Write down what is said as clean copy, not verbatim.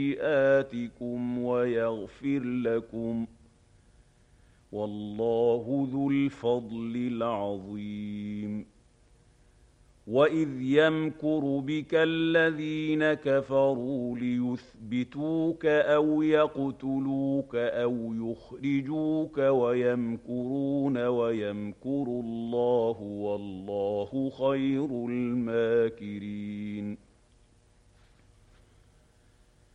سيئاتكم ويغفر لكم، والله ذو الفضل العظيم. وإذ يمكر بك الذين كفروا ليثبتوك أو يقتلوك أو يخرجوك ويمكرون ويمكر الله والله خير الماكرين.